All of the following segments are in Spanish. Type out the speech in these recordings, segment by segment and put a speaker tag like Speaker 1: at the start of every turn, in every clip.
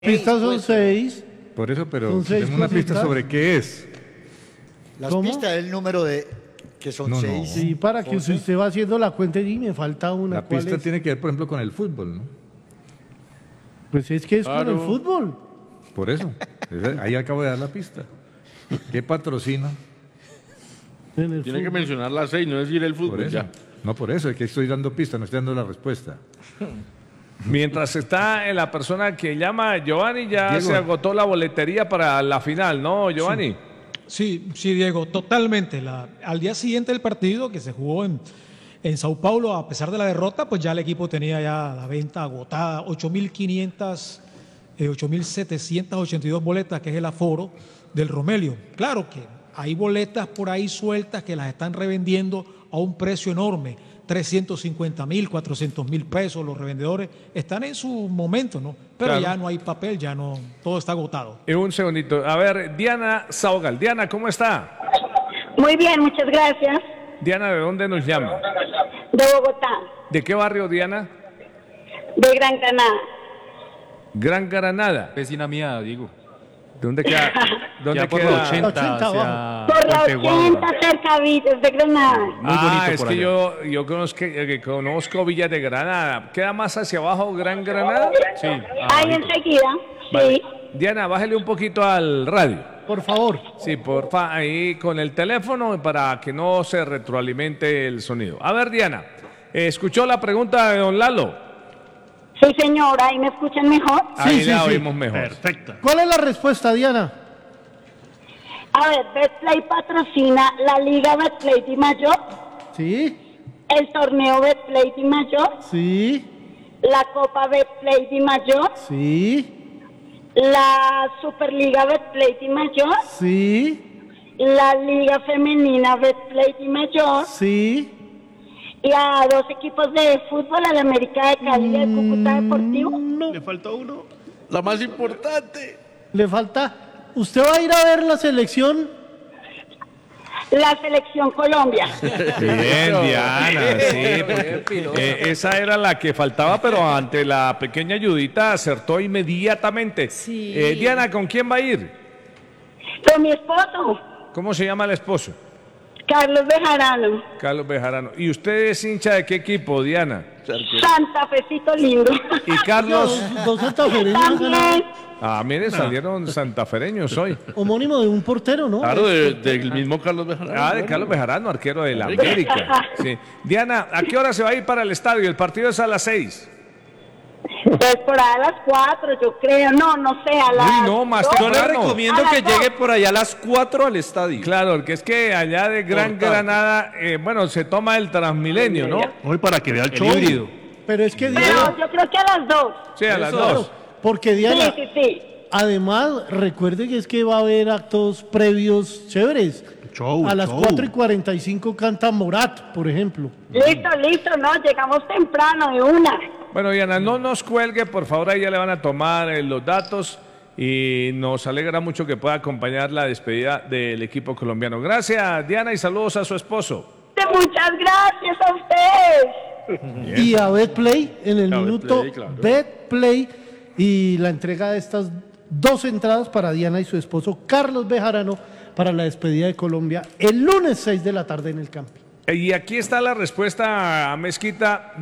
Speaker 1: Pistas son 6.
Speaker 2: Por eso, pero
Speaker 1: Son seis
Speaker 2: tenemos una pista
Speaker 1: cositas.
Speaker 2: sobre qué es.
Speaker 3: Las
Speaker 1: ¿Cómo?
Speaker 3: pistas del número de que son
Speaker 2: No, no.
Speaker 3: 6.
Speaker 1: Sí, para que si usted va haciendo la cuenta y me falta una.
Speaker 2: La
Speaker 1: ¿cuál
Speaker 2: pista
Speaker 1: es?
Speaker 2: tiene que ver, por ejemplo, con el fútbol, ¿no?
Speaker 1: Pues es que es con el
Speaker 4: Claro.
Speaker 1: fútbol.
Speaker 2: Por eso. Ahí acabo de dar la pista. ¿Qué patrocina?
Speaker 1: En el
Speaker 4: Tiene que
Speaker 1: fútbol.
Speaker 4: mencionar las 6, no decir el
Speaker 2: Por
Speaker 4: fútbol.
Speaker 2: eso.
Speaker 4: Ya.
Speaker 2: No por eso, es que estoy dando pista, no estoy dando la respuesta.
Speaker 5: Mientras está en la persona que llama, Giovanni, ya
Speaker 2: Diego.
Speaker 5: se agotó la boletería para la final, ¿no, Giovanni?
Speaker 6: Sí, sí, Diego, totalmente. Al día siguiente del partido que se jugó en Sao Paulo, a pesar de la derrota, pues ya el equipo tenía ya la venta agotada, 8.782 boletas, que es el aforo del Romelio. Claro que hay boletas por ahí sueltas que las están revendiendo a un precio enorme, 350.000, 400.000 pesos. Los revendedores están en su momento, ¿no? Pero
Speaker 5: Claro.
Speaker 6: ya no hay papel, ya no, todo está agotado.
Speaker 5: Un segundito. A ver, Diana Saugal. Diana, ¿cómo está?
Speaker 7: Muy bien, muchas gracias.
Speaker 5: Diana, ¿de dónde nos llama?
Speaker 7: De Bogotá,
Speaker 5: ¿De qué barrio, Diana?
Speaker 7: de Gran Granada.
Speaker 5: Gran Granada.
Speaker 8: Vecina mía, Diego.
Speaker 5: ¿De dónde queda? ¿Dónde
Speaker 8: Ya por
Speaker 5: queda?
Speaker 8: la 80,
Speaker 1: 80
Speaker 8: hacia
Speaker 7: Por la
Speaker 8: Puente
Speaker 7: 80
Speaker 8: Guagua.
Speaker 7: cerca de Granada.
Speaker 8: Muy bonito
Speaker 5: Es
Speaker 8: por
Speaker 5: que
Speaker 8: allá.
Speaker 5: yo conozco Villa de Granada. ¿Queda más hacia abajo Gran Granada?
Speaker 8: Sí.
Speaker 7: Ahí enseguida,
Speaker 5: Vale.
Speaker 7: sí.
Speaker 5: Diana, bájale un poquito al radio.
Speaker 1: Por favor.
Speaker 5: Sí, porfa, ahí con el teléfono para que no se retroalimente el sonido. A ver, Diana, ¿escuchó la pregunta de don Lalo?
Speaker 7: Sí, señora, ¿ahí me escuchan mejor?
Speaker 5: Ahí
Speaker 1: sí,
Speaker 5: la
Speaker 1: sí.
Speaker 5: oímos mejor.
Speaker 4: Perfecta.
Speaker 1: ¿Cuál es la respuesta, Diana?
Speaker 7: A ver, Betplay patrocina la Liga Betplay Di Mayor,
Speaker 1: Sí,
Speaker 7: el torneo Betplay Di Mayor,
Speaker 1: sí,
Speaker 7: la Copa Betplay Di Mayor,
Speaker 1: sí,
Speaker 7: la Superliga Betplay Di Mayor,
Speaker 1: sí,
Speaker 7: la Liga Femenina Betplay Di Mayor
Speaker 1: sí.
Speaker 7: y a 2 equipos de fútbol, al América de Cali y al Cúcuta Deportivo.
Speaker 1: No,
Speaker 4: Le falta uno. La más importante.
Speaker 1: le falta. ¿Usted va a ir a ver la selección?
Speaker 7: La Selección Colombia.
Speaker 5: Bien, Diana, sí, porque, esa era la que faltaba, pero ante la pequeña ayudita acertó inmediatamente.
Speaker 9: Sí.
Speaker 5: Diana, ¿con quién va a ir?
Speaker 7: Con mi esposo,
Speaker 5: ¿Cómo se llama el esposo?
Speaker 7: Carlos Bejarano.
Speaker 5: Carlos Bejarano. ¿Y usted es hincha de qué equipo, Diana?
Speaker 7: Santa Fecito lindo.
Speaker 5: ¿Y Carlos?
Speaker 1: Dos santafereños
Speaker 7: También.
Speaker 5: Ah, mire, salieron santafereños hoy.
Speaker 1: homónimo de un portero, ¿no?
Speaker 4: Claro, del mismo Carlos Bejarano.
Speaker 5: Ah, de Carlos Bejarano, arquero de la América. Sí. Diana, ¿a qué hora se va a ir para el estadio? El partido es a las 6.
Speaker 7: Pues por ahí a las 4, yo creo. No, no sé, a las.
Speaker 5: Uy, no, más
Speaker 7: 2.
Speaker 8: Yo le
Speaker 5: temprano.
Speaker 8: recomiendo
Speaker 7: A las
Speaker 8: que
Speaker 7: dos.
Speaker 8: llegue por allá a las 4 al estadio.
Speaker 5: Claro, porque es que allá de Gran Granada, bueno, se toma el Transmilenio, ¿no?
Speaker 4: Hoy para que vea el
Speaker 8: El
Speaker 4: show.
Speaker 8: híbrido.
Speaker 1: Pero es que
Speaker 7: Pero
Speaker 1: Diana,
Speaker 7: yo creo que a las 2.
Speaker 5: Sí, a las
Speaker 8: Eso.
Speaker 5: 2.
Speaker 1: porque Diana,
Speaker 7: Sí, sí, sí.
Speaker 1: además, recuerde que es que va a haber actos previos chéveres.
Speaker 4: Show,
Speaker 1: A las
Speaker 4: show.
Speaker 1: 4:45 canta Morat, por ejemplo.
Speaker 7: Listo, no, llegamos temprano de una.
Speaker 5: Bueno, Diana, no nos cuelgue, por favor, ahí ya le van a tomar los datos y nos alegra mucho que pueda acompañar la despedida del equipo colombiano. Gracias, Diana, y saludos a su esposo.
Speaker 7: Muchas gracias a ustedes.
Speaker 1: Y a Betplay en el
Speaker 4: A
Speaker 1: minuto
Speaker 4: Betplay, claro.
Speaker 1: Betplay y la entrega de estas 2 entradas para Diana y su esposo Carlos Bejarano para la despedida de Colombia el lunes 6 de la tarde en el camping.
Speaker 5: Y aquí está la respuesta, Mezquita,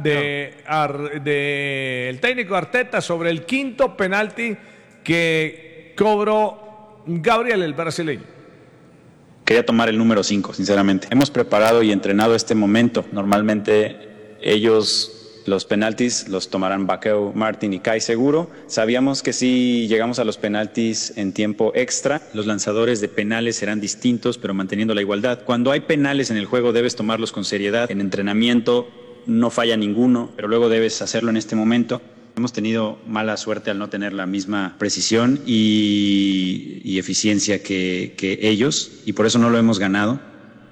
Speaker 5: del técnico Arteta sobre el quinto penalti que cobró Gabriel, el brasileño.
Speaker 10: Quería tomar el número 5, sinceramente. Hemos preparado y entrenado este momento. Normalmente ellos los penaltis los tomarán Baqueu, Martin y Kai seguro. Sabíamos que si llegamos a los penaltis en tiempo extra, los lanzadores de penales serán distintos, pero manteniendo la igualdad. Cuando hay penales en el juego debes tomarlos con seriedad. En entrenamiento no falla ninguno, pero luego debes hacerlo en este momento. Hemos tenido mala suerte al no tener la misma precisión y eficiencia que ellos, y por eso no lo hemos ganado.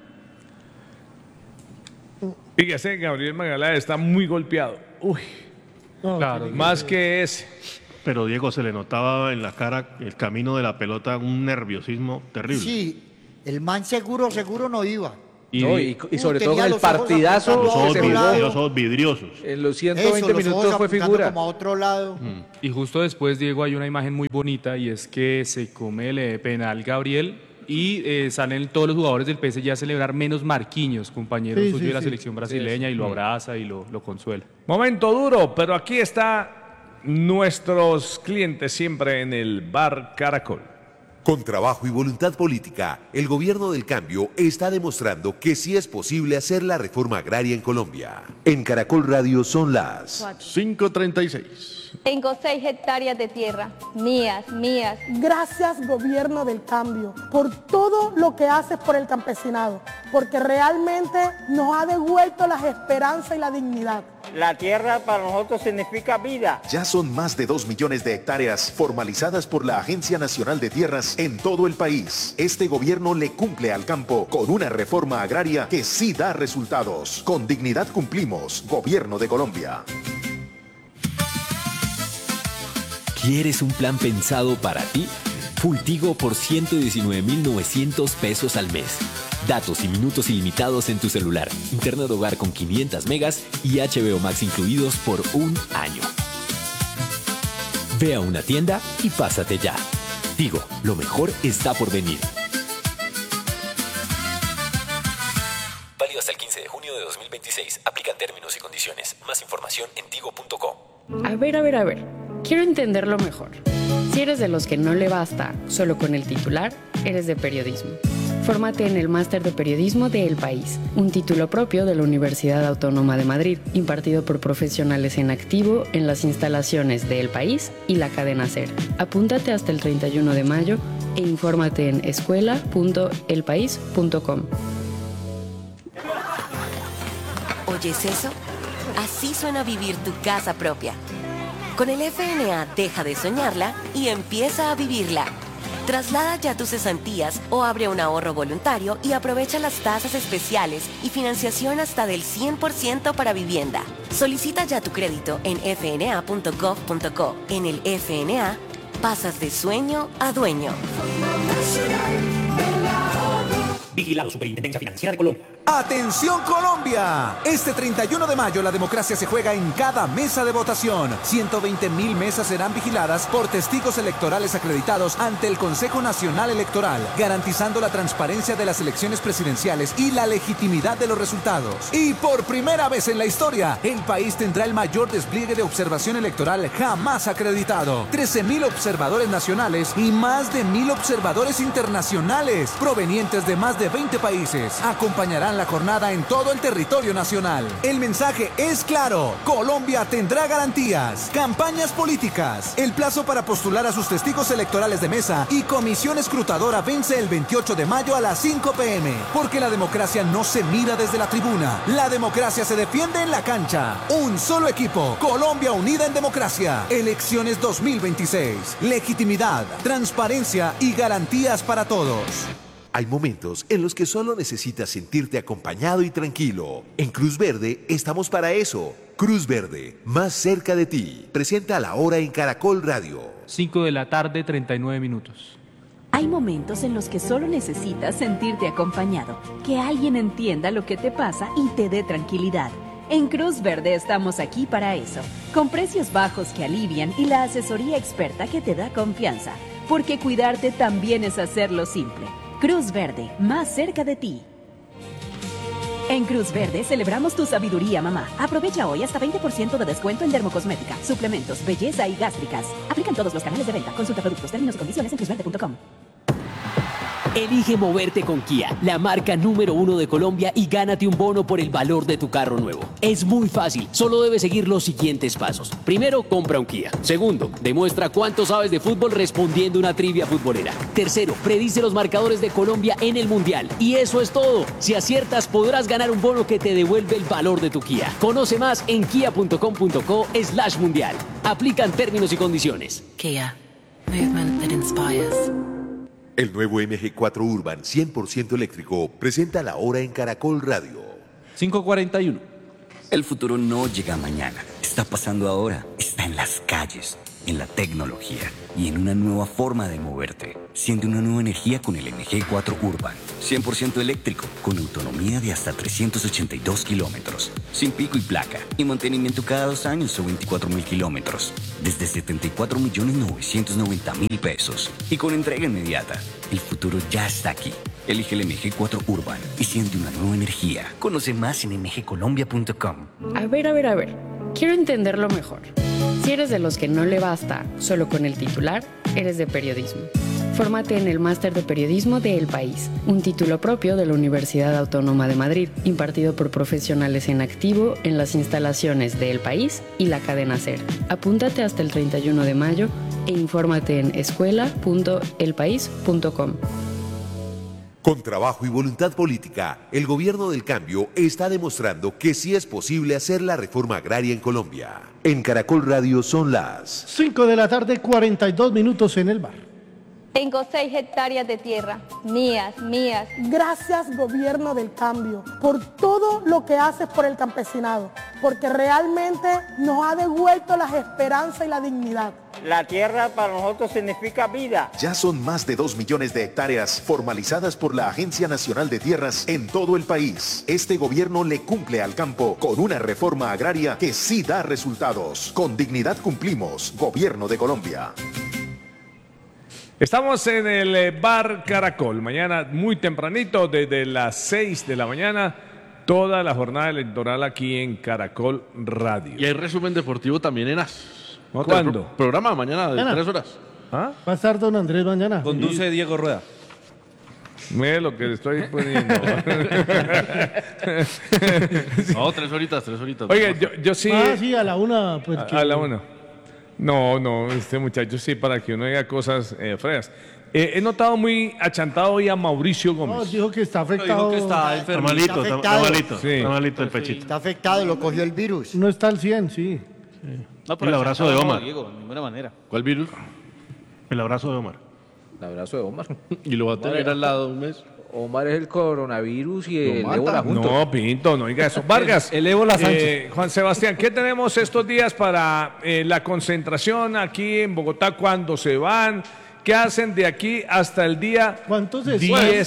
Speaker 5: Fíjese, Gabriel Magaláes está muy golpeado. Uy,
Speaker 8: Claro.
Speaker 5: más que ese.
Speaker 4: Pero Diego, se le notaba en la cara el camino de la pelota un nerviosismo terrible.
Speaker 3: Sí, el man seguro no iba.
Speaker 8: Y,
Speaker 3: No,
Speaker 8: y sobre todo
Speaker 3: tenía
Speaker 8: con el
Speaker 3: los ojos
Speaker 8: partidazo
Speaker 3: apuntando
Speaker 8: que
Speaker 3: a
Speaker 8: se
Speaker 3: otro
Speaker 8: jugó.
Speaker 3: lado.
Speaker 4: Los ojos vidriosos.
Speaker 8: En los
Speaker 3: Eso,
Speaker 8: 120
Speaker 3: los ojos
Speaker 8: minutos fue
Speaker 3: apuntando
Speaker 8: figura.
Speaker 3: como a otro lado.
Speaker 9: Y justo después, Diego, hay una imagen muy bonita y es que se come el penal Gabriel y salen todos los jugadores del PSG a celebrar menos Marquinhos, compañero
Speaker 1: Sí,
Speaker 9: suyo
Speaker 1: sí,
Speaker 9: de la
Speaker 1: sí.
Speaker 9: selección brasileña, y lo abraza y lo consuela.
Speaker 5: Momento duro, pero aquí está nuestros clientes siempre en el Bar Caracol.
Speaker 11: Con trabajo y voluntad política, el gobierno del cambio está demostrando que sí es posible hacer la reforma agraria en Colombia. En Caracol Radio son las
Speaker 4: 5:36.
Speaker 12: Tengo 6 hectáreas de tierra, mías.
Speaker 13: Gracias, gobierno del cambio, por todo lo que haces por el campesinado, porque realmente nos ha devuelto las esperanzas y la dignidad.
Speaker 14: La tierra para nosotros significa vida.
Speaker 11: Ya son más de 2 millones de hectáreas formalizadas por la Agencia Nacional de Tierras en todo el país. Este gobierno le cumple al campo con una reforma agraria que sí da resultados. Con dignidad cumplimos, Gobierno de Colombia.
Speaker 15: ¿Quieres un plan pensado para ti? Full-Tigo por 119.900 pesos al mes. Datos y minutos ilimitados en tu celular. Internet hogar con 500 megas y HBO Max incluidos por un año. Ve a una tienda y pásate ya. Tigo, lo mejor está por venir. Válido hasta el 15 de junio de 2026. Aplican términos y condiciones. Más información en tigo.co.
Speaker 16: A ver. Quiero entenderlo mejor. Si eres de los que no le basta solo con el titular, eres de periodismo. Fórmate en el Máster de Periodismo de El País, un título propio de la Universidad Autónoma de Madrid, impartido por profesionales en activo en las instalaciones de El País y la cadena SER. Apúntate hasta el 31 de mayo e infórmate en escuela.elpaís.com.
Speaker 17: ¿Oyes eso? Así suena vivir tu casa propia. Con el FNA deja de soñarla y empieza a vivirla. Traslada ya tus cesantías o abre un ahorro voluntario y aprovecha las tasas especiales y financiación hasta del 100% para vivienda. Solicita ya tu crédito en fna.gov.co. En el FNA, pasas de sueño a dueño.
Speaker 18: Vigilado Superintendencia Financiera de Colombia.
Speaker 19: ¡Atención Colombia! Este 31 de mayo la democracia se juega en cada mesa de votación. 120.000 mesas serán vigiladas por testigos electorales acreditados ante el Consejo Nacional Electoral, garantizando la transparencia de las elecciones presidenciales y la legitimidad de los resultados. Y por primera vez en la historia, el país tendrá el mayor despliegue de observación electoral jamás acreditado. 13.000 observadores nacionales y más de 1.000 observadores internacionales, provenientes de más de 20 países, acompañarán la jornada en todo el territorio nacional. El mensaje es claro: Colombia tendrá garantías, campañas políticas. El plazo para postular a sus testigos electorales de mesa y comisión escrutadora vence el 28 de mayo a las 5 p.m. Porque la democracia no se mira desde la tribuna, la democracia se defiende en la cancha. Un solo equipo, Colombia unida en democracia. Elecciones 2026. Legitimidad, transparencia y garantías para todos.
Speaker 11: Hay momentos en los que solo necesitas sentirte acompañado y tranquilo. En Cruz Verde estamos para eso. Cruz Verde, más cerca de ti. Presenta a la hora en Caracol Radio.
Speaker 9: 5 de la tarde, 39 minutos.
Speaker 20: Hay momentos en los que solo necesitas sentirte acompañado, que alguien entienda lo que te pasa y te dé tranquilidad. En Cruz Verde estamos aquí para eso, con precios bajos que alivian y la asesoría experta que te da confianza, porque cuidarte también es hacerlo simple. Cruz Verde, más cerca de ti. En Cruz Verde celebramos tu sabiduría, mamá. Aprovecha hoy hasta 20% de descuento en dermocosmética, suplementos, belleza y gástricas. Aplican todos los canales de venta. Consulta productos, términos y condiciones en cruzverde.com.
Speaker 15: Elige moverte con Kia, la marca número 1 de Colombia, y gánate un bono por el valor de tu carro nuevo. Es muy fácil, solo debes seguir los siguientes pasos. Primero, compra un Kia. Segundo, demuestra cuánto sabes de fútbol respondiendo una trivia futbolera. Tercero, predice los marcadores de Colombia en el Mundial. Y eso es todo. Si aciertas, podrás ganar un bono que te devuelve el valor de tu Kia. Conoce más en kia.com.co/mundial. Aplican términos y condiciones.
Speaker 17: Kia, movement that inspires.
Speaker 11: El nuevo MG4 Urban 100% eléctrico presenta la hora en Caracol Radio.
Speaker 8: 5:41.
Speaker 18: El futuro no llega mañana. Está pasando ahora. Está en las calles, en la tecnología y en una nueva forma de moverte. Siente una nueva energía con el MG4 Urban. 100% eléctrico, con autonomía de hasta 382 kilómetros. Sin pico y placa. Y mantenimiento cada 2 años o 24.000 kilómetros. Desde 74.990.000 pesos. Y con entrega inmediata. El futuro ya está aquí. Elige el MG4 Urban y siente una nueva energía. Conoce más en mgcolombia.com.
Speaker 16: A ver. Quiero entenderlo mejor. Si eres de los que no le basta solo con el titular, eres de periodismo. Fórmate en el Máster de Periodismo de El País, un título propio de la Universidad Autónoma de Madrid, impartido por profesionales en activo en las instalaciones de El País y la cadena SER. Apúntate hasta el 31 de mayo e infórmate en escuela.elpaís.com.
Speaker 21: Con trabajo y voluntad política, el gobierno del cambio está demostrando que sí es posible hacer la reforma agraria en Colombia. En Caracol Radio son las
Speaker 1: 5 de la tarde, 42 minutos en el bar.
Speaker 12: Tengo 6 hectáreas de tierra, mías.
Speaker 13: Gracias, gobierno del cambio, por todo lo que haces por el campesinado, porque realmente nos ha devuelto las esperanzas y la dignidad.
Speaker 14: La tierra para nosotros significa vida.
Speaker 11: Ya son más de 2 millones de hectáreas formalizadas por la Agencia Nacional de Tierras en todo el país. Este gobierno le cumple al campo con una reforma agraria que sí da resultados. Con dignidad cumplimos. Gobierno de Colombia.
Speaker 5: Estamos en el Bar Caracol. Mañana muy tempranito, desde las 6 de la mañana, toda la jornada electoral aquí en Caracol Radio.
Speaker 4: Y hay resumen deportivo también en AS.
Speaker 5: ¿Cuándo?
Speaker 4: Programa mañana de
Speaker 1: Mañana.
Speaker 4: 3 horas.
Speaker 5: ¿Ah?
Speaker 1: Va a estar don Andrés mañana.
Speaker 8: Conduce Diego Rueda.
Speaker 5: Mire lo que le estoy poniendo.
Speaker 4: No, 3 horitas.
Speaker 5: Oye, yo sí.
Speaker 1: Sí, a la 1. Pues,
Speaker 5: A la 1. No, este muchacho sí, para que uno diga cosas feas. He notado muy achantado hoy a Mauricio Gómez.
Speaker 1: No, dijo que está afectado.
Speaker 8: Dijo que está enfermo.
Speaker 4: Está malito.
Speaker 5: Sí.
Speaker 4: Está malito el pechito.
Speaker 3: Está afectado, lo cogió el virus.
Speaker 1: No está al 100, sí.
Speaker 8: No,
Speaker 4: El abrazo de Omar.
Speaker 8: No, Diego, de ninguna manera.
Speaker 4: ¿Cuál virus? El abrazo de Omar.
Speaker 8: El abrazo de Omar.
Speaker 4: Y lo va a tener al lado un mes.
Speaker 8: Omar es el coronavirus y el ébola juntos.
Speaker 5: No, Pinto, no diga eso. Vargas,
Speaker 8: El ébola Sánchez.
Speaker 5: Juan Sebastián, ¿qué tenemos estos días para la concentración aquí en Bogotá? ¿Cuándo se van? ¿Qué hacen de aquí hasta el día
Speaker 1: ¿Cuántos se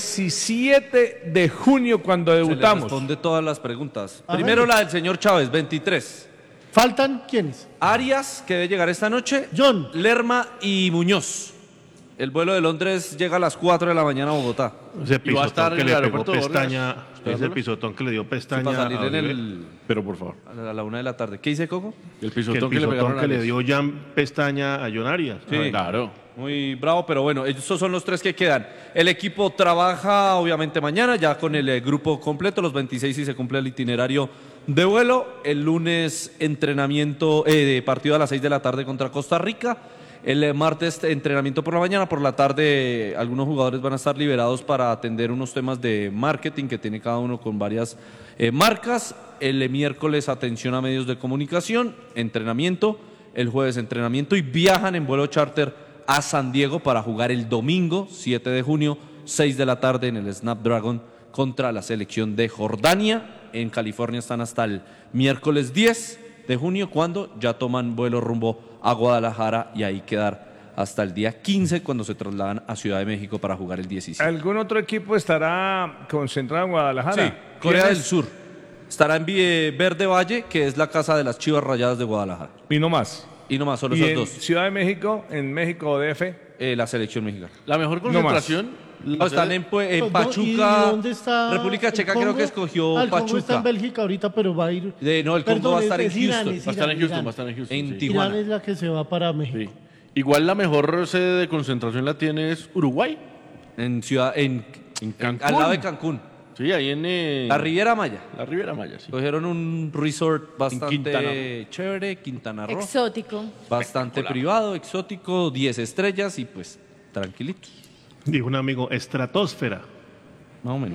Speaker 5: 17 de junio cuando
Speaker 8: Se le
Speaker 5: debutamos?
Speaker 8: responde todas las preguntas.
Speaker 1: A
Speaker 8: Primero
Speaker 1: ver.
Speaker 8: la del señor Chávez, 23.
Speaker 1: ¿Faltan quiénes?
Speaker 8: Arias, que debe llegar esta noche.
Speaker 1: John.
Speaker 8: Lerma y Muñoz. El vuelo de Londres llega a las 4 de la mañana a Bogotá.
Speaker 4: Ese Y va a estar pisotón que en le el pegó aeropuerto de pestaña.
Speaker 8: Borges.
Speaker 4: Ese pisotón que le dio pestaña.
Speaker 8: para salir
Speaker 4: a
Speaker 8: en
Speaker 4: Uribe.
Speaker 8: el-
Speaker 4: Pero por favor.
Speaker 8: A la 1 de la tarde. ¿Qué dice Coco?
Speaker 4: El pisotón que le pegaron que le dio Jan pestaña a John Arias.
Speaker 8: Sí.
Speaker 4: Claro.
Speaker 8: Muy bravo, pero bueno, estos son los 3 que quedan. El equipo trabaja obviamente mañana ya con el grupo completo, los 26 si se cumple el itinerario de vuelo. El lunes entrenamiento, partido a las 6 de la tarde contra Costa Rica. El martes entrenamiento por la mañana, por la tarde algunos jugadores van a estar liberados para atender unos temas de marketing que tiene cada uno con varias marcas. El miércoles atención a medios de comunicación, entrenamiento. El jueves entrenamiento y viajan en vuelo charter a San Diego para jugar el domingo 7 de junio, 6 de la tarde en el Snapdragon contra la selección de Jordania. En California están hasta el miércoles 10 de junio cuando ya toman vuelo rumbo a Guadalajara y ahí quedar hasta el día 15 cuando se trasladan a Ciudad de México para jugar el 17.
Speaker 5: ¿Algún otro equipo estará concentrado en Guadalajara?
Speaker 8: Sí, Corea
Speaker 5: ¿Quién
Speaker 8: del
Speaker 5: es?
Speaker 8: Sur. Estará en Verde Valle, que es la casa de las Chivas Rayadas de Guadalajara.
Speaker 5: Y no más.
Speaker 8: Y no más, solo
Speaker 5: ¿Y
Speaker 8: esos
Speaker 5: en
Speaker 8: dos.
Speaker 5: Ciudad de México, en México DF?
Speaker 8: La selección mexicana.
Speaker 4: La mejor
Speaker 5: No más.
Speaker 4: concentración.
Speaker 8: No, están en
Speaker 1: ¿Y
Speaker 8: Pachuca.
Speaker 1: dónde está
Speaker 8: República
Speaker 1: el
Speaker 8: Checa
Speaker 1: Congo?
Speaker 8: creo que escogió
Speaker 1: El Congo está
Speaker 8: Pachuca.
Speaker 1: en Bélgica ahorita, pero va a ir.
Speaker 8: No, el Congo
Speaker 1: Perdón,
Speaker 8: va a estar en
Speaker 1: es Irán,
Speaker 8: Houston.
Speaker 1: es
Speaker 4: Va a estar en
Speaker 1: Irán,
Speaker 4: Houston,
Speaker 1: Irán.
Speaker 4: va a estar en Houston.
Speaker 8: En
Speaker 4: sí.
Speaker 8: Tijuana.
Speaker 1: Irán es la que se va para México.
Speaker 4: Sí. Igual la mejor sede de concentración la tiene es Uruguay.
Speaker 8: En Ciudad, en
Speaker 4: Cancún.
Speaker 8: al lado de Cancún.
Speaker 4: Sí, ahí en
Speaker 8: La Riviera Maya.
Speaker 4: la Riviera Maya, sí.
Speaker 8: Cogieron un resort
Speaker 4: Quintana
Speaker 8: bastante chévere, Quintana Roo.
Speaker 12: Exótico.
Speaker 8: Bastante privado, exótico, 10 estrellas y pues tranquilito.
Speaker 4: Dijo un amigo, estratosfera.
Speaker 8: Más o menos.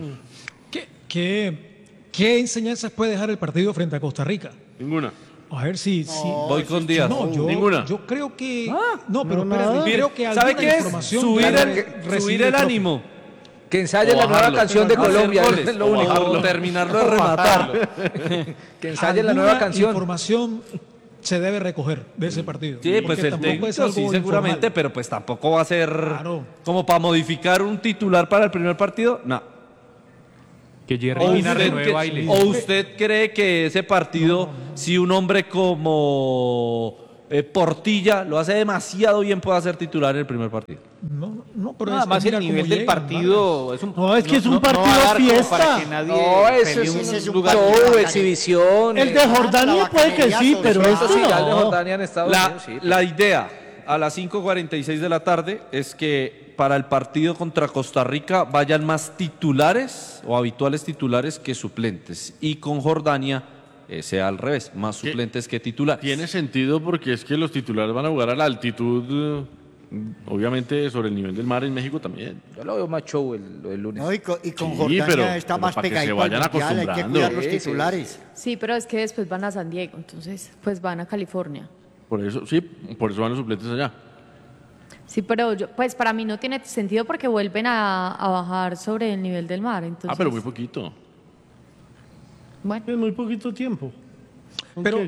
Speaker 6: ¿Qué enseñanzas puede dejar el partido frente a Costa Rica?
Speaker 4: Ninguna.
Speaker 6: A ver si...
Speaker 8: Voy con Díaz.
Speaker 6: No,
Speaker 4: Ninguna.
Speaker 6: Yo creo que... no, pero
Speaker 1: no,
Speaker 6: espérate,
Speaker 1: nada.
Speaker 6: creo que
Speaker 8: ¿Sabe
Speaker 6: alguna
Speaker 8: qué es?
Speaker 6: información
Speaker 8: Subir
Speaker 6: ya
Speaker 8: el,
Speaker 6: recibe
Speaker 8: subir el
Speaker 6: profe.
Speaker 8: ánimo.
Speaker 9: Que ensaye la nueva
Speaker 4: bajarlo.
Speaker 9: canción de
Speaker 8: Hacer
Speaker 9: Colombia.
Speaker 8: goles,
Speaker 9: Es lo único.
Speaker 8: o terminarlo de rematar.
Speaker 9: Que ensaye la nueva
Speaker 6: Alguna
Speaker 9: canción.
Speaker 6: información se debe recoger de ese partido.
Speaker 8: Sí, pues el técnico sí seguramente, pero pues tampoco va a ser como para modificar un titular para el primer partido. No.
Speaker 9: Que Jerry Mina renueve baile.
Speaker 8: ¿O usted cree que ese partido, si un hombre como Portilla lo hace demasiado bien, puede ser titular en el primer partido?
Speaker 6: No, pero
Speaker 2: nada más el nivel del partido es un,
Speaker 1: es un partido fiesta.
Speaker 2: Para que nadie
Speaker 1: eso
Speaker 2: es un show, exhibición.
Speaker 1: El de Jordania puede que sí, pero esto
Speaker 8: sí,
Speaker 1: no.
Speaker 8: el de Jordania en Estados Unidos, sí. La idea a las 5:46 de la tarde es que para el partido contra Costa Rica vayan más titulares o habituales titulares que suplentes, y con Jordania sea al revés, más suplentes que titulares.
Speaker 4: Tiene sentido porque es que los titulares van a jugar a la altitud, obviamente sobre el nivel del mar en México también.
Speaker 2: Yo lo veo más show el lunes.
Speaker 3: No, y con Jordania está más pegadito al mundial, hay que cuidar los titulares.
Speaker 22: Sí, pero es que después van a San Diego, entonces pues van a California.
Speaker 4: Por eso van los suplentes allá.
Speaker 22: Sí, pero pues para mí no tiene sentido porque vuelven a bajar sobre el nivel del mar. Entonces,
Speaker 4: pero muy poquito.
Speaker 22: Bueno.
Speaker 1: Es muy poquito tiempo.
Speaker 6: Pero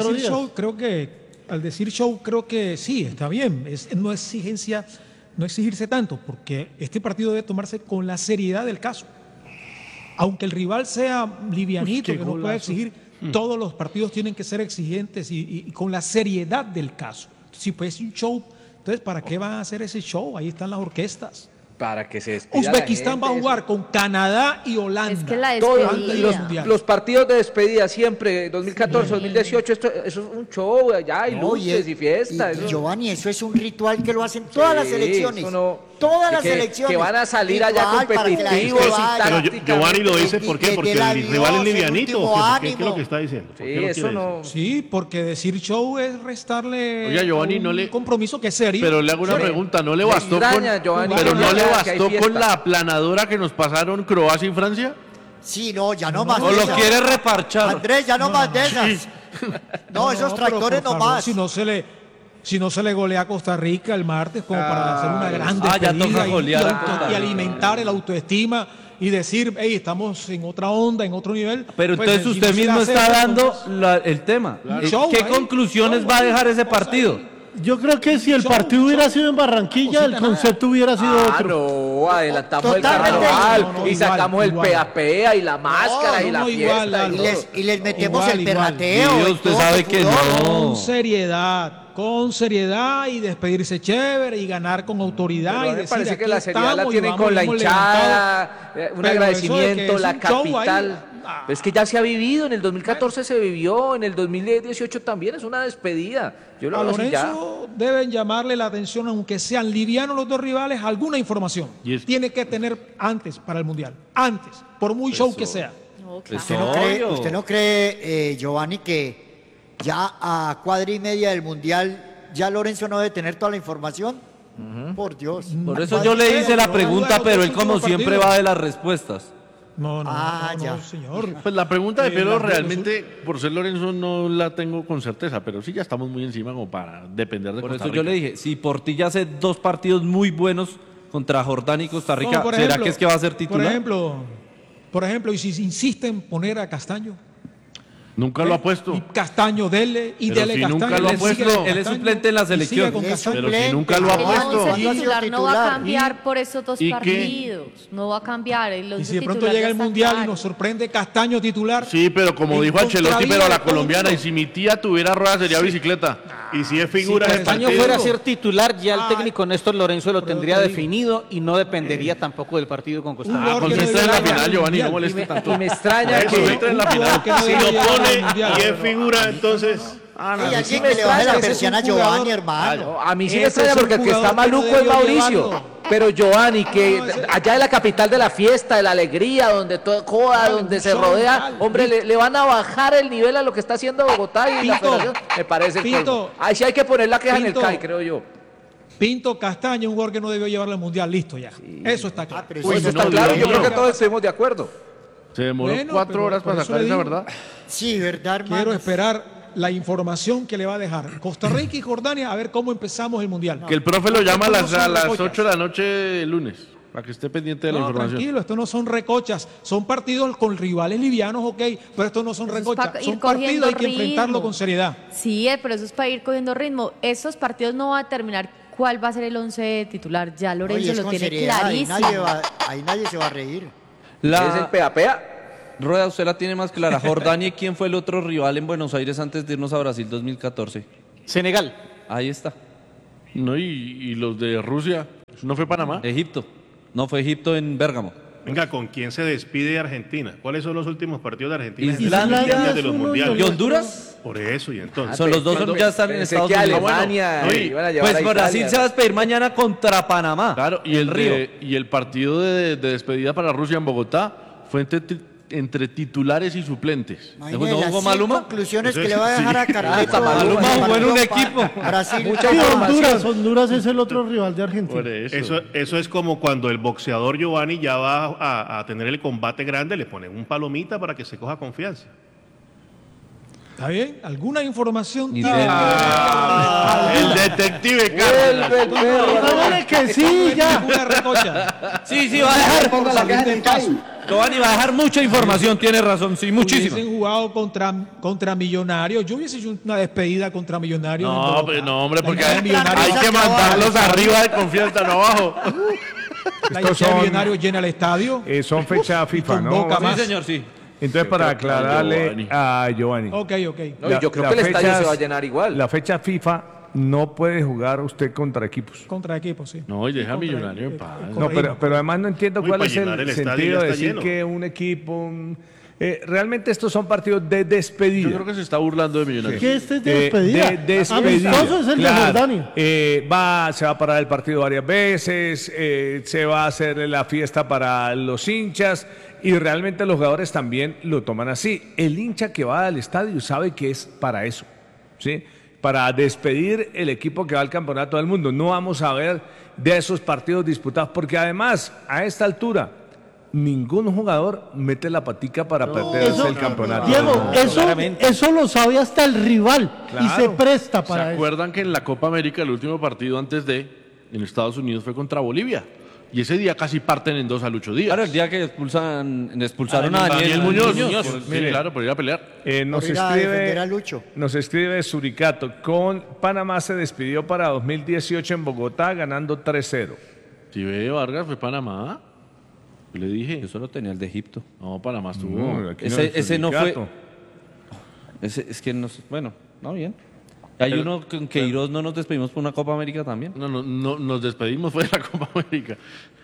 Speaker 6: al decir show, creo que sí, está bien. No exigirse tanto, porque este partido debe tomarse con la seriedad del caso. Aunque el rival sea livianito, que no pueda exigir, todos los partidos tienen que ser exigentes y con la seriedad del caso. Si pues es un show, entonces ¿para qué van a hacer ese show? Ahí están las orquestas.
Speaker 2: Para que se despida
Speaker 6: Uzbekistán va a jugar con Canadá y Holanda.
Speaker 22: Es que la despedida.
Speaker 2: Los partidos de despedida siempre, 2014, 2018, eso es un show, allá hay luces y fiestas.
Speaker 3: Y Giovanni, eso es un ritual que lo hacen todas las selecciones. Todas las selecciones.
Speaker 2: Que van a salir allá competitivos y tácticamente.
Speaker 23: Giovanni lo dice, ¿por qué? Porque el rival es livianito. ¿Qué es lo que está diciendo?
Speaker 2: Sí, eso no.
Speaker 6: Sí, porque decir show es restarle
Speaker 4: un
Speaker 6: compromiso que es serio.
Speaker 4: Pero le hago una pregunta, ¿no le bastó con la aplanadora que nos pasaron Croacia y Francia?
Speaker 3: Sí, no, ya no más.
Speaker 8: ¿O lo quiere reparchar?
Speaker 3: Andrés, ya no más de esas. No, esos tractores no más.
Speaker 6: Si no se le golea a Costa Rica el martes como para hacer una gran despedida y alimentar el autoestima y decir, hey, estamos en otra onda, en otro nivel.
Speaker 8: Pero pues, entonces usted mismo está dando el tema. Claro. ¿Qué conclusiones va a dejar ese partido?
Speaker 1: Yo creo que si el partido hubiera sido en Barranquilla, el concepto hubiera sido otro.
Speaker 2: No, adelantamos el carnaval y sacamos el pea-pea y la máscara y la fiesta.
Speaker 3: Y les metemos el perrateo.
Speaker 8: Usted sabe que no.
Speaker 6: Con seriedad y despedirse chévere y ganar con autoridad.
Speaker 2: Pero
Speaker 6: y
Speaker 2: me parece que la seriedad la tienen con la hinchada, un agradecimiento, la capital. Es que ya se ha vivido, en el 2014 se vivió, en el 2018 también, es una despedida. Yo lo
Speaker 6: a
Speaker 2: hago así ya.
Speaker 6: Lorenzo deben llamarle la atención, aunque sean livianos los dos rivales, alguna información. Tiene que tener antes para el Mundial, por muy show que sea.
Speaker 3: ¿Usted no cree, Giovanni, que ya a cuadra y media del Mundial ya Lorenzo no debe tener toda la información? Por Dios.
Speaker 8: Por eso yo le hice la pregunta, pero él como siempre va de las respuestas.
Speaker 6: No, señor.
Speaker 4: Pues la pregunta de Pedro realmente, por ser Lorenzo, no la tengo con certeza, pero sí ya estamos muy encima como para depender de Costa Rica.
Speaker 8: Por eso yo le dije, si Portilla hace 2 partidos muy buenos contra Jordania y Costa Rica, ¿será que es que va a ser titular?
Speaker 6: Por ejemplo, y si insisten en poner a Castaño.
Speaker 4: Nunca lo ha puesto.
Speaker 6: Y Castaño dele y dele Castaño.
Speaker 4: Nunca lo ha puesto.
Speaker 8: Él es suplente en la selección.
Speaker 4: Pero si nunca lo ha puesto.
Speaker 22: El titular no va a cambiar por esos 2 partidos. No va a cambiar.
Speaker 6: Y si de pronto llega el Mundial y nos sorprende Castaño titular.
Speaker 4: Sí, pero como dijo Ancelotti, pero a la colombiana. Y si mi tía tuviera ruedas sería bicicleta.
Speaker 23: Y si es figura
Speaker 2: si Castaño fuera a ser titular, ya el técnico Néstor Lorenzo lo tendría definido y no dependería tampoco del partido con Costa Rica.
Speaker 4: Concentra en la final, Giovanni, no moleste tanto.
Speaker 2: Y me extraña que
Speaker 4: en la final.
Speaker 23: Si lo pone y es figura, entonces...
Speaker 3: Y así que le baje la persiana a Giovanni, hermano.
Speaker 2: A mí sí me extraña porque el que está maluco es Mauricio. Pero Giovanni, que allá en la capital de la fiesta, de la alegría, donde todo joda, donde se rodea, hombre, le van a bajar el nivel a lo que está haciendo Bogotá y la federación. Me parece ahí sí hay que poner la queja en el CAI, creo yo.
Speaker 6: Pinto Castaño, un jugador que no debió llevarlo al Mundial, listo ya. Eso está claro.
Speaker 2: Eso está claro, yo creo que todos estuvimos de acuerdo.
Speaker 4: Se demoró 4 horas para sacar esa verdad.
Speaker 3: Sí, verdad, hermano.
Speaker 6: Quiero esperar la información que le va a dejar Costa Rica y Jordania, a ver cómo empezamos el Mundial.
Speaker 4: Que el profe lo llama a las 8 de la noche el lunes. para que esté pendiente de la información.
Speaker 6: Tranquilo, estos no son recochas, son partidos con rivales livianos, ok, pero estos no son recochas, son partidos, hay que enfrentarlo con seriedad.
Speaker 22: Sí, pero eso es para ir cogiendo ritmo. Esos partidos no va a determinar cuál va a ser el 11 titular, ya Lorenzo lo tiene clarísimo.
Speaker 3: Ahí nadie se va a reír.
Speaker 2: ¿Es el pea-pea?
Speaker 8: Rueda, usted la tiene más clara. Jordania, ¿quién fue el otro rival en Buenos Aires antes de irnos a Brasil 2014?
Speaker 7: Senegal.
Speaker 8: Ahí está.
Speaker 4: No, y los de Rusia, ¿no fue Panamá?
Speaker 8: Egipto. No, fue Egipto en Bérgamo.
Speaker 23: Venga, ¿con quién se despide Argentina? ¿Cuáles son los últimos partidos de Argentina?
Speaker 8: Islandia
Speaker 23: de los mundiales.
Speaker 8: ¿Y Honduras?
Speaker 23: Por eso, y entonces.
Speaker 8: Son los dos ya están en Estados Unidos.
Speaker 2: Alemania,
Speaker 8: pues Brasil se va a despedir mañana contra Panamá.
Speaker 4: Claro, y el partido de despedida para Rusia en Bogotá fue entre titulares y suplentes.
Speaker 3: Imagínate las 100 conclusiones que le va a dejar a Carlitos.
Speaker 8: Maluma jugó en un equipo.
Speaker 3: Brasil.
Speaker 1: Honduras es el otro rival de Argentina.
Speaker 23: Eso es como cuando el boxeador Giovanni ya va a tener el combate grande, le ponen un palomita para que se coja confianza.
Speaker 6: ¿Está bien? ¿Alguna información?
Speaker 4: El detective Carlos.
Speaker 1: Que sí, ya.
Speaker 8: Sí, va a dejar. Giovanni va a dejar mucha información, tiene razón, sí, muchísima.
Speaker 6: Hubiesen jugado contra Millonarios. Yo hubiese hecho una despedida contra Millonarios.
Speaker 4: No, hombre, porque hay que mandarlos arriba de confianza, no abajo.
Speaker 6: La hinchada de Millonarios llena el estadio.
Speaker 5: Son fecha FIFA, ¿no?
Speaker 8: Sí, señor, sí.
Speaker 5: Entonces, para aclararle a Giovanni.
Speaker 6: Ok.
Speaker 2: No, yo creo que el estadio se va a llenar igual.
Speaker 5: La fecha FIFA no puede jugar usted contra equipos.
Speaker 6: Contra equipos, sí.
Speaker 4: No, y deja Millonario en paz.
Speaker 5: No, pero además no entiendo cuál es el sentido de decir
Speaker 23: lleno.
Speaker 5: que un equipo... realmente estos son partidos de despedida.
Speaker 4: Yo creo que se está burlando de Millonarios.
Speaker 1: ¿Qué este es de despedida?
Speaker 5: De despedida.
Speaker 1: Amistoso es el de Jordania.
Speaker 5: Se va a parar el partido varias veces, se va a hacer la fiesta para los hinchas y realmente los jugadores también lo toman así. El hincha que va al estadio sabe que es para eso, ¿sí? Para despedir el equipo que va al campeonato del mundo. No vamos a ver de esos partidos disputados, porque además, a esta altura, ningún jugador mete la patica para perderse el campeonato.
Speaker 1: Diego, eso lo sabe hasta el rival y se presta para eso.
Speaker 4: ¿Se acuerdan que en la Copa América el último partido en Estados Unidos fue contra Bolivia? Y ese día casi parten en dos a Lucho Díaz.
Speaker 8: Claro, el día que expulsaron a Daniel Muñoz.
Speaker 4: Sí, claro, por ir a pelear.
Speaker 5: Nos escribe Suricato. Con Panamá se despidió para 2018 en Bogotá ganando 3-0.
Speaker 4: Si ve, Vargas, fue Panamá. Yo le dije.
Speaker 8: Yo solo tenía el de Egipto.
Speaker 4: No, Panamá estuvo.
Speaker 5: No,
Speaker 8: ese no fue. Es que no. Bueno, no, bien. Hay uno con Queiroz, no nos despedimos por una Copa América también.
Speaker 4: No, nos despedimos fue de la Copa América.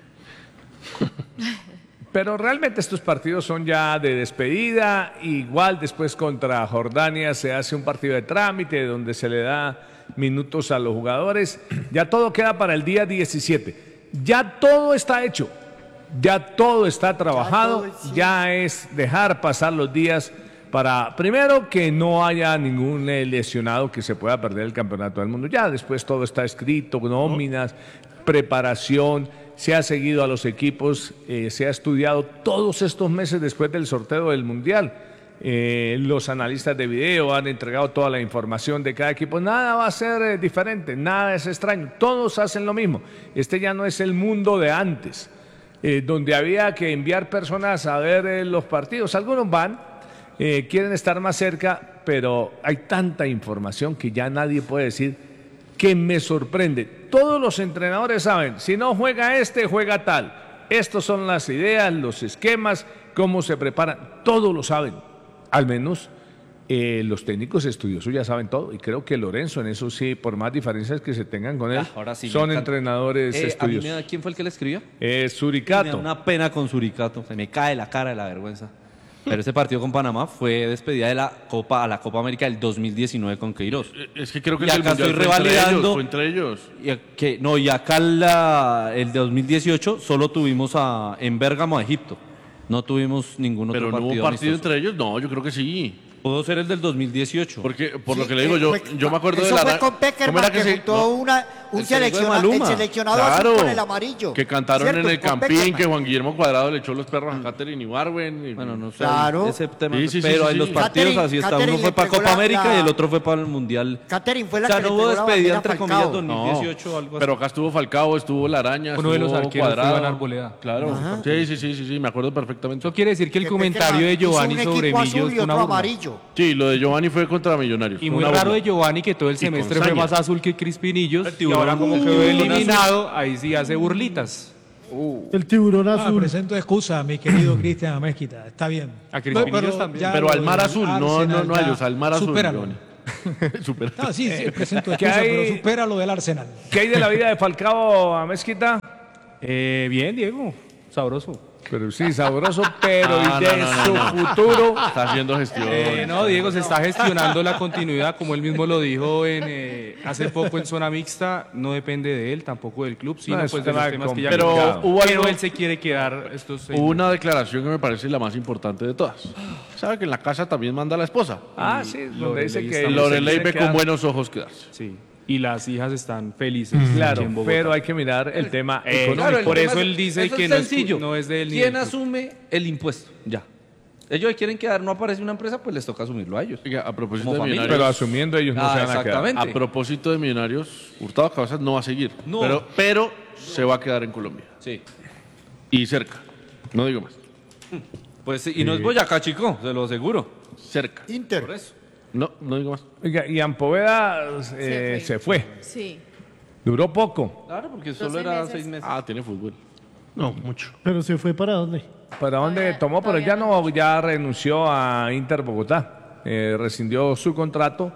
Speaker 5: Pero realmente estos partidos son ya de despedida. Igual después contra Jordania se hace un partido de trámite donde se le da minutos a los jugadores. Ya todo queda para el día 17. Ya todo está hecho. Ya todo está trabajado. Ya es dejar pasar los días para, primero, que no haya ningún lesionado que se pueda perder el campeonato del mundo. Ya después todo está escrito, nóminas, preparación, se ha seguido a los equipos, se ha estudiado todos estos meses después del sorteo del Mundial. Los analistas de video han entregado toda la información de cada equipo. Nada va a ser diferente, nada es extraño, todos hacen lo mismo. Este ya no es el mundo de antes, donde había que enviar personas a ver los partidos. Algunos van, quieren estar más cerca, pero hay tanta información que ya nadie puede decir que me sorprende. Todos los entrenadores saben, si no juega este, juega tal. Estas son las ideas, los esquemas, cómo se preparan, todos lo saben. Al menos los técnicos estudiosos ya saben todo, y creo que Lorenzo en eso sí, por más diferencias que se tengan con él, sí, son entrenadores estudiosos.
Speaker 8: ¿Quién fue el que le escribió?
Speaker 5: Suricato.
Speaker 8: Me da una pena con Suricato, se me cae la cara de la vergüenza. Pero ese partido con Panamá fue despedida de la Copa América del 2019 con Queiroz.
Speaker 4: Es que creo que
Speaker 8: y acá estoy revalidando.
Speaker 4: Fue entre ellos.
Speaker 8: Y acá el de 2018 solo tuvimos en Bérgamo a Egipto. No tuvimos ningún otro partido.
Speaker 4: ¿Pero no hubo partido entre ellos? No, yo creo que sí.
Speaker 8: Pudo ser el del 2018.
Speaker 4: Porque, por lo que le digo, yo me acuerdo de
Speaker 3: eso
Speaker 4: la...
Speaker 3: fue con Peckerman, que juntó el seleccionado
Speaker 4: claro,
Speaker 3: azul con el amarillo.
Speaker 4: Que cantaron
Speaker 3: ¿cierto?
Speaker 4: en el
Speaker 3: Con
Speaker 4: Campín,
Speaker 3: Peckerman.
Speaker 4: que Juan Guillermo Cuadrado le echó los perros a Katherine Ibargüen.
Speaker 8: Bueno, no sé,
Speaker 3: Claro.
Speaker 8: ese tema,
Speaker 4: Sí,
Speaker 8: pero en los partidos así está. Uno fue para Copa América y el otro fue para el Mundial.
Speaker 3: Katherine fue la
Speaker 8: O sea,
Speaker 3: que
Speaker 8: no
Speaker 3: le
Speaker 8: hubo
Speaker 3: pegó la
Speaker 8: despedida
Speaker 3: bandera
Speaker 8: entre
Speaker 3: a Falcao.
Speaker 8: comillas 2018 o algo así.
Speaker 4: Pero acá estuvo Falcao, estuvo La Araña,
Speaker 9: Uno de los
Speaker 4: estuvo
Speaker 9: arqueros fue
Speaker 4: Cuadrado.
Speaker 9: Iván Arboleda.
Speaker 4: Claro.
Speaker 3: Ajá.
Speaker 4: Sí, me acuerdo perfectamente.
Speaker 9: Eso quiere decir que el
Speaker 3: Que
Speaker 9: comentario de
Speaker 3: Peckerman hizo
Speaker 9: Giovanni
Speaker 3: un
Speaker 9: sobre
Speaker 3: equipo
Speaker 9: Millos
Speaker 3: azul y
Speaker 9: fue una
Speaker 3: otro
Speaker 9: burla.
Speaker 3: amarillo.
Speaker 4: Sí, lo de Giovanni fue contra Millonarios.
Speaker 9: Y
Speaker 4: fue
Speaker 9: muy
Speaker 4: una
Speaker 9: raro
Speaker 4: burla.
Speaker 9: de Giovanni que todo el semestre fue
Speaker 4: saña.
Speaker 9: más azul que Crispinillos y
Speaker 8: tiburón.
Speaker 9: ahora como quedó eliminado, ahí sí hace burlitas.
Speaker 1: El tiburón azul.
Speaker 6: Presento excusa, mi querido Cristian Amézquita. Está bien.
Speaker 9: A Crispinillos también.
Speaker 6: ya
Speaker 4: Pero
Speaker 6: lo
Speaker 4: al mar
Speaker 6: del
Speaker 4: azul, no
Speaker 6: Arsenal
Speaker 4: a
Speaker 6: ya,
Speaker 4: ellos, al mar azul.
Speaker 6: supéralo.
Speaker 4: Giovanni. Supera.
Speaker 6: No, sí, presento
Speaker 5: ¿qué
Speaker 6: excusa,
Speaker 5: hay?
Speaker 6: pero supera lo del Arsenal.
Speaker 5: ¿Qué hay de la vida de Falcao, Amézquita?
Speaker 9: Bien, Diego. Sabroso.
Speaker 5: Pero sí, sabroso, pero
Speaker 4: No,
Speaker 5: ¿y de
Speaker 4: no,
Speaker 5: su
Speaker 4: no.
Speaker 5: futuro?
Speaker 4: Está haciendo gestión.
Speaker 9: No, Diego, se está gestionando la continuidad, como él mismo lo dijo hace poco en zona mixta. No depende de él, tampoco del club, sino
Speaker 5: No, es
Speaker 9: pues
Speaker 5: un
Speaker 9: de los
Speaker 5: tema
Speaker 9: temas que ya
Speaker 4: complicado.
Speaker 9: comentaba.
Speaker 4: Pero hubo algo-
Speaker 9: él se quiere quedar estos 6
Speaker 4: Hubo una declaración que me parece la más importante de todas. ¿Sabe que en la casa también manda la esposa?
Speaker 5: Ah, sí, donde dice que
Speaker 4: Lorelei
Speaker 5: se
Speaker 4: ve
Speaker 5: queda-
Speaker 4: con buenos ojos quedarse.
Speaker 9: Sí. Y las hijas están felices.
Speaker 5: Claro,
Speaker 9: aquí en Bogotá.
Speaker 5: pero hay que mirar el tema económico.
Speaker 8: Claro, el
Speaker 9: Por
Speaker 8: tema
Speaker 9: eso
Speaker 8: es-
Speaker 9: él dice
Speaker 8: eso
Speaker 9: que
Speaker 8: es
Speaker 9: no es
Speaker 8: sencillo.
Speaker 9: no es de él ni
Speaker 8: ¿Quién
Speaker 9: del club.
Speaker 8: asume el impuesto? Ya. Ellos quieren quedar, no aparece una empresa, pues les toca asumirlo a ellos.
Speaker 4: Oiga, a propósito
Speaker 8: Como
Speaker 4: de
Speaker 8: familia.
Speaker 4: Millonarios.
Speaker 5: Pero asumiendo ellos no se van a quedar.
Speaker 8: exactamente.
Speaker 4: A propósito de Millonarios, Hurtado Cabezas no va a seguir.
Speaker 8: No.
Speaker 4: Pero se va a quedar en Colombia.
Speaker 8: Sí.
Speaker 4: Y cerca. No digo más.
Speaker 8: Pues sí, y no es Boyacá, chico, se lo aseguro.
Speaker 4: Cerca.
Speaker 3: Inter.
Speaker 8: Por eso.
Speaker 4: No digo más.
Speaker 5: Oiga, y Ampoveda se fue.
Speaker 22: Sí.
Speaker 5: Duró poco.
Speaker 8: Claro, porque solo
Speaker 22: 12
Speaker 8: era
Speaker 22: meses.
Speaker 8: 6 meses.
Speaker 4: Ah, tiene fútbol.
Speaker 23: No, mucho.
Speaker 1: Pero se fue para dónde?
Speaker 5: ¿Para dónde
Speaker 22: Todavía-
Speaker 5: tomó? Pero
Speaker 22: todavía
Speaker 5: ya renunció a Inter Bogotá. Rescindió su contrato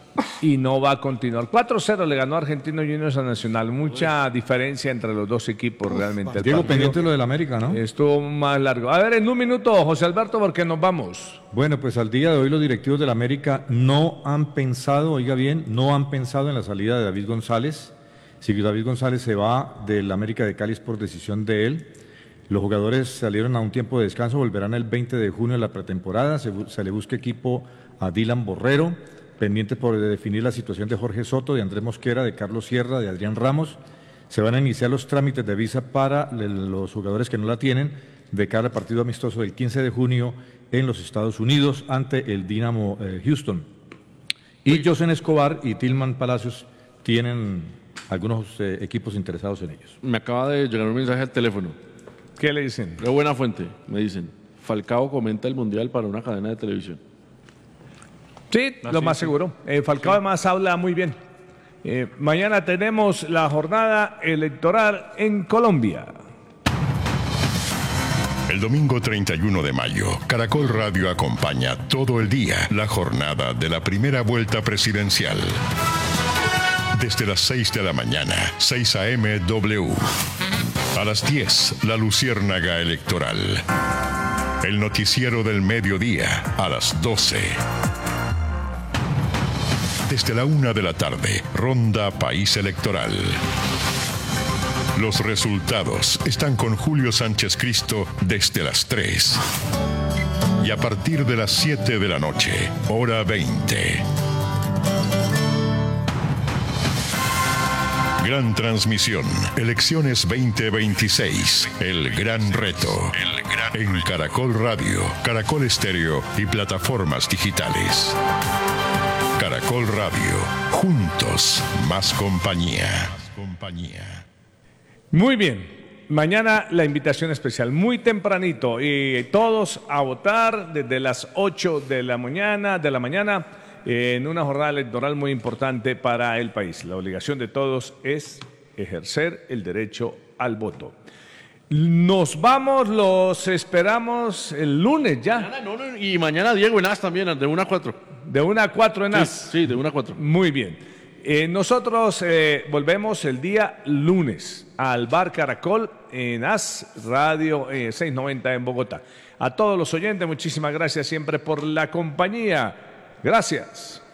Speaker 5: y no va a continuar. 4-0 le ganó Argentino Juniors a Nacional. Mucha diferencia entre los dos equipos realmente. El
Speaker 7: Diego,
Speaker 5: partido
Speaker 7: pendiente de lo del América, ¿no?
Speaker 5: estuvo más largo. A ver, en un minuto, José Alberto, porque nos vamos.
Speaker 7: Bueno, pues al día de hoy los directivos del América no han pensado, oiga bien, no han pensado en la salida de David González. Si David González se va del América de Cali es por decisión de él. Los jugadores salieron a un tiempo de descanso, volverán el 20 de junio a la pretemporada. Se le busca equipo a Dylan Borrero, pendiente por definir la situación de Jorge Soto, de Andrés Mosquera, de Carlos Sierra, de Adrián Ramos. Se van a iniciar los trámites de visa para los jugadores que no la tienen de cara al partido amistoso del 15 de junio en los Estados Unidos ante el Dynamo Houston. Y Josen Escobar y Tillman Palacios tienen algunos equipos interesados en ellos.
Speaker 4: Me acaba de llegar un mensaje al teléfono.
Speaker 5: ¿Qué le dicen?
Speaker 4: De buena fuente. Me dicen, Falcao comenta el Mundial para una cadena de televisión.
Speaker 5: Sí, lo más seguro. Falcao además habla muy bien. Mañana tenemos la jornada electoral en Colombia.
Speaker 10: El domingo 31 de mayo, Caracol Radio acompaña todo el día la jornada de la primera vuelta presidencial. Desde las 6 de la mañana, 6 a.m. W. A las 10, la Luciérnaga Electoral. El noticiero del mediodía, a las 12. Desde la 1 de la tarde, Ronda País Electoral. Los resultados están con Julio Sánchez Cristo desde las 3. Y a partir de las 7 de la noche, hora 20. Gran transmisión. Elecciones 2026. El gran reto. En Caracol Radio, Caracol Estéreo y plataformas digitales. Caracol Radio. Juntos, más compañía.
Speaker 5: Muy bien. Mañana la invitación especial, muy tempranito, y todos a votar desde las 8 de la mañana, en una jornada electoral muy importante para el país. La obligación de todos es ejercer el derecho al voto. Nos vamos, los esperamos el lunes ya.
Speaker 4: Y mañana Diego en AS también, de 1 a 4.
Speaker 5: De 1 a 4 en AS.
Speaker 4: Sí, de 1 a 4.
Speaker 5: Muy bien. Nosotros volvemos el día lunes al Bar Caracol en AS Radio 690 en Bogotá. A todos los oyentes, muchísimas gracias siempre por la compañía. Gracias.